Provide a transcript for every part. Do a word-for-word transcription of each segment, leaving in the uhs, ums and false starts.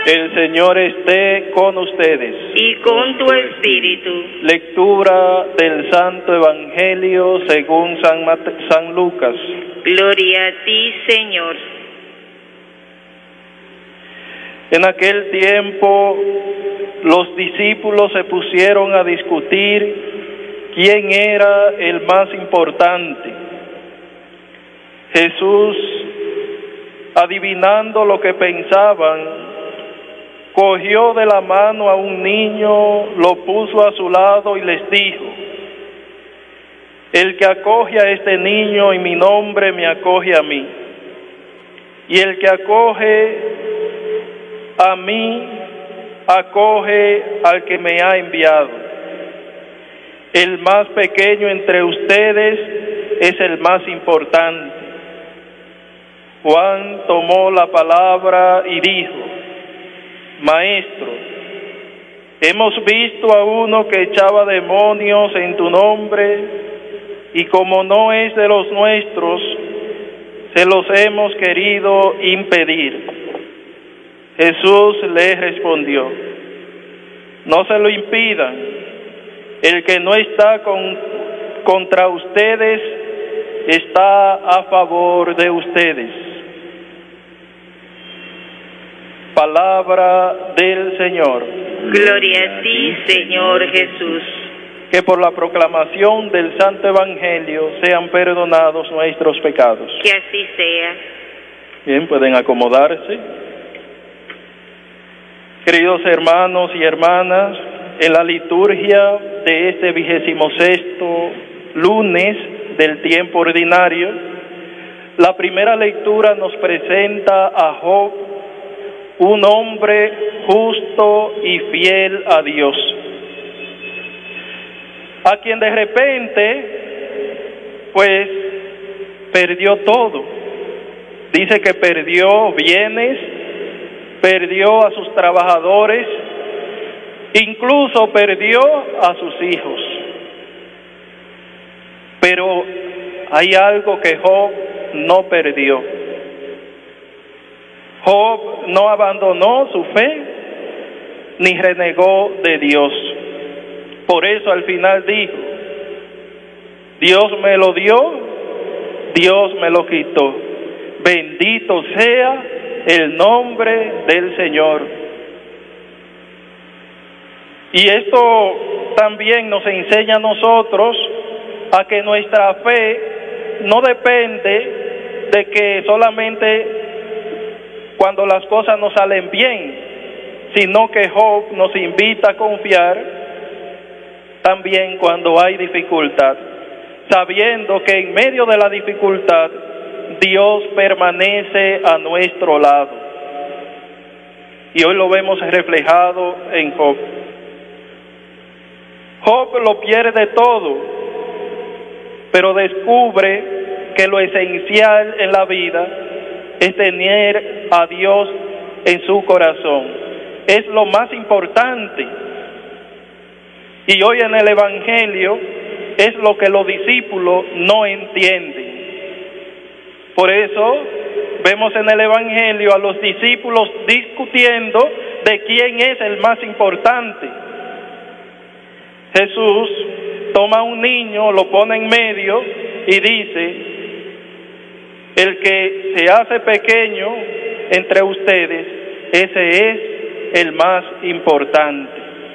El Señor esté con ustedes. Y con tu espíritu. Lectura del Santo Evangelio según San, Mate- San Lucas. Gloria a ti, Señor. En aquel tiempo, los discípulos se pusieron a discutir quién era el más importante. Jesús, adivinando lo que pensaban, cogió de la mano a un niño, lo puso a su lado y les dijo: el que acoge a este niño en mi nombre me acoge a mí, y el que acoge a mí acoge al que me ha enviado. El más pequeño entre ustedes es el más importante. Juan tomó la palabra y dijo: Maestro, hemos visto a uno que echaba demonios en tu nombre, y como no es de los nuestros, se los hemos querido impedir. Jesús le respondió: no se lo impidan. El que no está con, contra ustedes está a favor de ustedes. Palabra del Señor. Gloria a ti, Señor Jesús. Que por la proclamación del Santo Evangelio sean perdonados nuestros pecados. Que así sea. Bien, pueden acomodarse. Queridos hermanos y hermanas, en la liturgia de este vigésimo sexto lunes del tiempo ordinario, la primera lectura nos presenta a Job, un hombre justo y fiel a Dios, a quien de repente, pues, perdió todo. Dice que perdió bienes, perdió a sus trabajadores, incluso perdió a sus hijos. Pero hay algo que Job no perdió. Job no abandonó su fe ni renegó de Dios. Por eso al final dijo: Dios me lo dio, Dios me lo quitó. Bendito sea el nombre del Señor. Y esto también nos enseña a nosotros a que nuestra fe no depende de que solamente cuando las cosas nos salen bien, sino que Job nos invita a confiar también cuando hay dificultad, sabiendo que en medio de la dificultad Dios permanece a nuestro lado. Y hoy lo vemos reflejado en Job. Job lo pierde todo, pero descubre que lo esencial en la vida es tener a Dios en su corazón. Es lo más importante. Y hoy en el Evangelio es lo que los discípulos no entienden. Por eso vemos en el Evangelio a los discípulos discutiendo de quién es el más importante. Jesús toma a un niño, lo pone en medio y dice: el que se hace pequeño entre ustedes, ese es el más importante.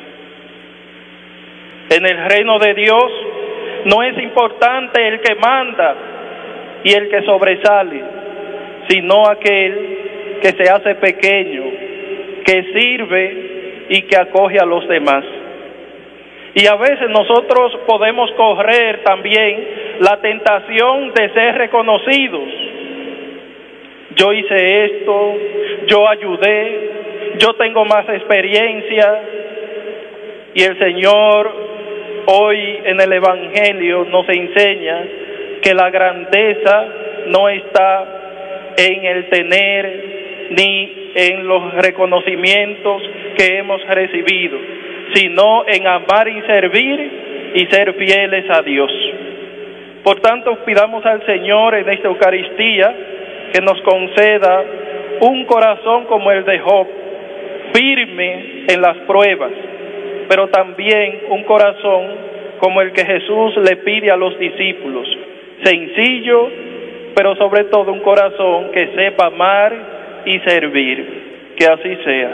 En el reino de Dios no es importante el que manda y el que sobresale, sino aquel que se hace pequeño, que sirve y que acoge a los demás. Y a veces nosotros podemos correr también la tentación de ser reconocidos. Yo hice esto, yo ayudé, yo tengo más experiencia. Y el Señor hoy en el Evangelio nos enseña que la grandeza no está en el tener ni en los reconocimientos que hemos recibido, sino en amar y servir y ser fieles a Dios. Por tanto, pidamos al Señor en esta Eucaristía que nos conceda un corazón como el de Job, firme en las pruebas, pero también un corazón como el que Jesús le pide a los discípulos, sencillo, pero sobre todo un corazón que sepa amar y servir. Que así sea.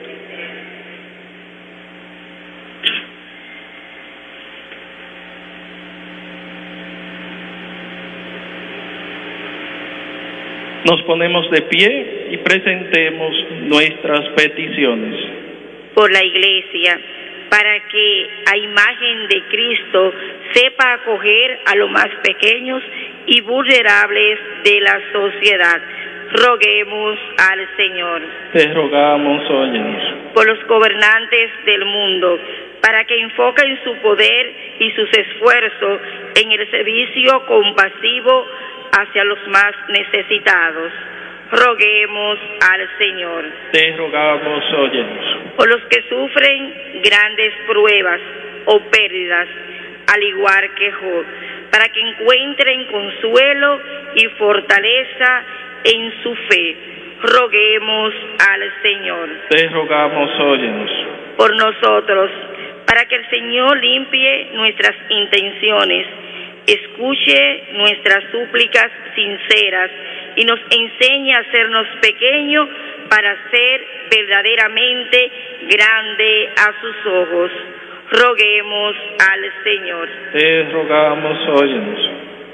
Nos ponemos de pie y presentemos nuestras peticiones. Por la Iglesia, para que a imagen de Cristo sepa acoger a los más pequeños y vulnerables de la sociedad. Roguemos al Señor. Te rogamos, óyenos. Por los gobernantes del mundo, para que enfoquen su poder y sus esfuerzos en el servicio compasivo hacia los más necesitados. Roguemos al Señor. Te rogamos, óyenos. Por los que sufren grandes pruebas o pérdidas, al igual que Job, para que encuentren consuelo y fortaleza en su fe. Roguemos al Señor. Te rogamos, óyenos. Por nosotros, para que el Señor limpie nuestras intenciones, escuche nuestras súplicas sinceras y nos enseñe a hacernos pequeños para ser verdaderamente grande a sus ojos. Roguemos al Señor. Te rogamos, óyenos.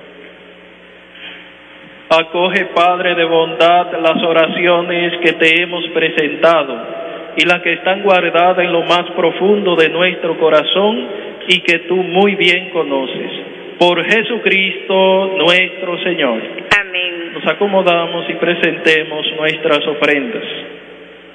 Acoge, Padre de bondad, las oraciones que te hemos presentado y las que están guardadas en lo más profundo de nuestro corazón y que tú muy bien conoces. Por Jesucristo nuestro Señor. Amén. Nos acomodamos y presentemos nuestras ofrendas.